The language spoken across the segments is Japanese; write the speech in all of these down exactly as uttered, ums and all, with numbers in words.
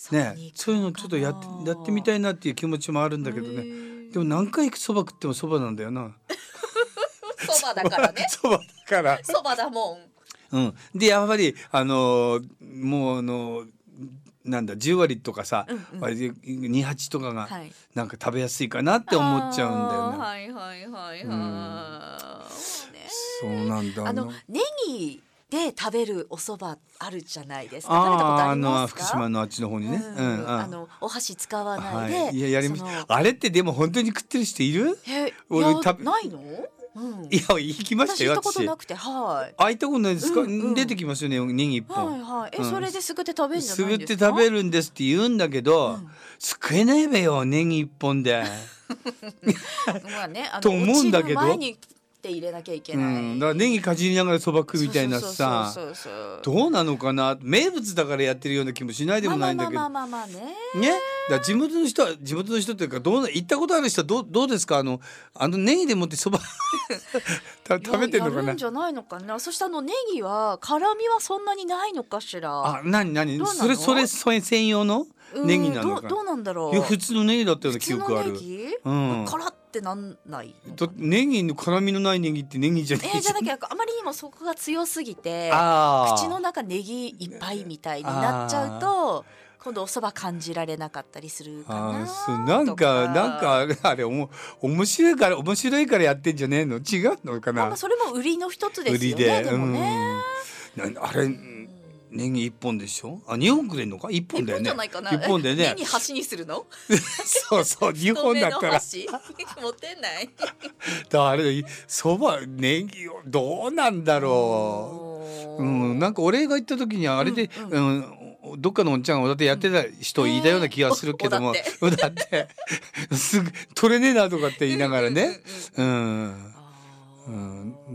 ね、そういうのちょっとやってやってみたいなっていう気持ちもあるんだけどね。でも何回そば食ってもそばなんだよな。 そばだからね。 そばだから。 そばだもん。 うん、でやっぱりあのもうあのなんだじゅう割とかさ、 うんうん、 にはちとかがはい、 なんか食べやすいかなって思っちゃうんだよね。 はいはいはいはい。ね、 そうなんだ。 あのネギで食べるお蕎麦あるじゃないですか。 あ食べたことあありますか？ の福島のあっちの方にね。 うん、 うんうん。 あのお箸使わないで、 はい。いややりましそのた。あれってでも本当に食ってる人いる？ え、い俺や食べないの？うん、 いや行きましたよ私行ったこと私。 なくて、はい。 あ、行ったことないですか？ うんうん、 出てきますよねネギ一本。 はいはい。え、 うん。 それですぐって食べるんじゃすぐってないんですか？ 食べるんですって言うんだけど、 うん。 救えないべよネギ一本で。 まあね、あとの思うん落ちるだけど。 前にって入れなきゃいけうない。 ん、だからネギかじりながらそば食うみたいなそうそうそうさ、 そうそう。 どうなのかな、名物だからやってるような気もしないでまあまあもないんだけどまあまあまあまあね。 ね。だから地元の人は地元の人というかどうな行ったことある人はどうどうですか、あのあのネギでもってそばた食べてんのかな。 ややるんじゃないのかな。そしてあのネギは辛みはそんなにないのかしら。 あ、なになにどうなの？ それそれそれ専用のネギなのかな。 うん、どうどうなんだろう。 いや普通のネギだったような記普通の憶ある。 ネギ？ うん。 辛ってなんないのとかな。 ネギの辛みのないネギってネギじゃないえー、じじゃん。 ゃなきゃあまりにもそこが強すぎてあ口の中ネギいっぱいみたいになっちゃうと今度お蕎麦感じられなかったりするかなあーそうなんとかなんかあれあれおも面白いから面白いからやってんじゃねえの、違うのかな。 まあまあそれも売りの一つですよ売りでね。でもね、 うんなあれネギ一本でしょ。あ、二本くれんのか、一本だよね。 一本じゃないかな。 一本でねネギ箸にするの？ そうそう二本だったら太めの箸持てない。 だあれそばネギをどうなんだろう。うん、なんか俺が行った時にはあれで、 ううんんどっかのおっちゃんが歌ってやってた人いたような気がするけども、 えーだってすぐ取れねえなとかって言いながらね。うんうん、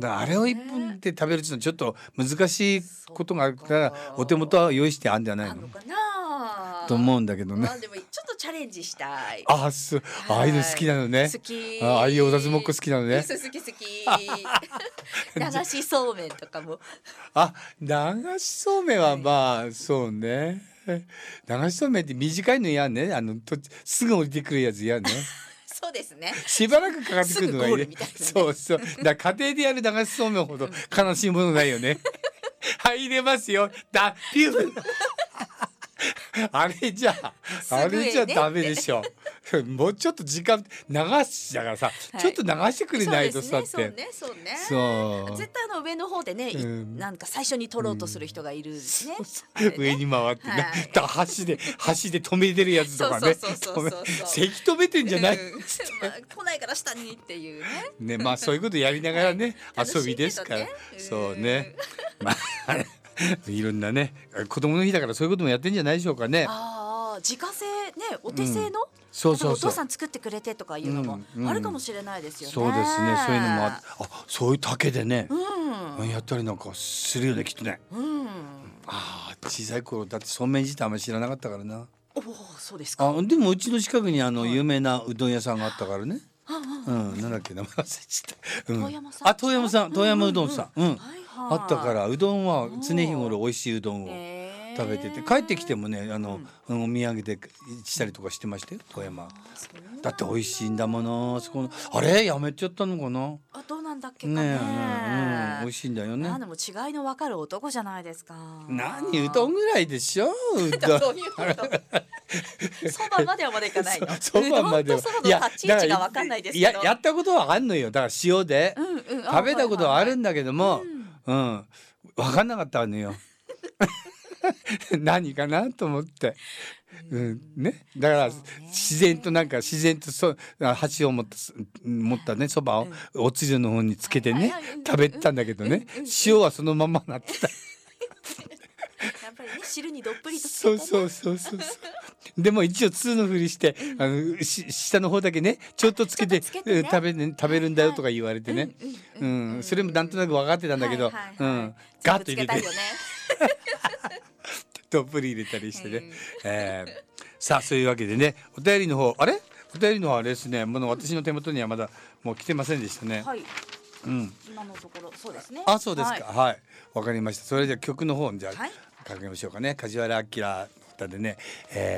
だあれを一本で食べるっていうのはちょっと難しいことがあるからお手元は用意してあるんじゃないのあんのかなと思うんだけどね。 まあでもちょっとチャレンジしたい。 あ、すああいうの好きなのね。 好き。 あああいうお雑もっこ好きなのね。 そう好き好き。流しそうめんとかも。 あ、流しそうめんはまあそうね。流しそうめんって短いのやね。あのとすぐ降りてくるやつやね。 そうですね。 しばらくかかってくるのがいいね。 すぐゴールみたいなねそうそう。だから家庭でやる流しそうめんほど悲しいものないよね。入れますよ。だピュー。あれじゃすぐへねあれじゃダメでしょ。もうちょっと時間流しだからさ、 はいちょっと流してくれないとさって。 そうねそうねそう絶対あの上の方でね、いうんなんか最初に取ろうとする人がいるね。あれね上に回ってな、 はいだ箸で箸で止めてるやつとかね。 そうそうそうそうそう止めせき止めてんじゃない。 うんまあ来ないから下にっていうね。 ね、まあそういうことやりながらね、 楽しい遊びですから。 けどねそうね。まあいろんなね、子供の日だからそういうこともやってんじゃないでしょうかね。 ああ自家製ねお手製の、 そうそうそう例えばお父さん作ってくれてとかいうのもうんうんあるかもしれないですよね。 そうですね、そういうのもああ、そういう竹でね、 うやったりなんかするよねきっとね。 んうん。 ああ、小さい頃だってそうめん自体あんまり知らなかったからな。 おおそうですか。 あ、でもうちの近くにあの有名なうどん屋さんがあったからね。うん、なんだっけ名前忘れちゃった。うん遠山さんあ、遠山さん、遠山うどんさん。うん。 はいはいあったからうどんは常日頃美味しいうどんをへー食べてて、帰ってきてもねあの、お土産でしたりとかしてましたよ遠山。 そうだって美味しいんだものそこの。あれやめちゃったのかな。 あどうなんだっけかねえね。 ねえ、うん、美味しいんだよねまあ。でも違いの分かる男じゃないですか。 何うどんぐらいでしょうどん。 どういうことそばまではまだいかないの。 そばまではうどんとそばの立ち位置が分かんないですけど。 ややったことはあんのよ。だから塩で、 うんうん、 食べたことはあるんだけども、 うんうん分かんなかったのよ。何かなと思って、うんね、だからそうね自然となんか自然とそ箸を持った持ったねそばをおつゆの方につけてねはいはいうん食べてたんだけどね、 うんうん塩はそのままなってた。 やっぱりね汁にどっぷりとつけて、ね、 そうそうそうそうそう。でも一応通のふりして、あのし下の方だけねちょっとつけてちょっとつけてねうん食べ,、ね、食べるんだよとか言われてね、 ううんんそれもなんとなく分かってたんだけど、 はいはいはいうんガッと入れて全部つけたいよね。 どっぷり入れたりしてね、 うんえーさあそういうわけでねお便りの方あれお便りの方あれですねもう私の手元にはまだもう来てませんでしたね。 はいうん今のところそうですね。 あそうですかはいはいわ、かりました。それじゃあ曲の方じゃあ、 はいかけましょうかね。梶原明の歌でね、えー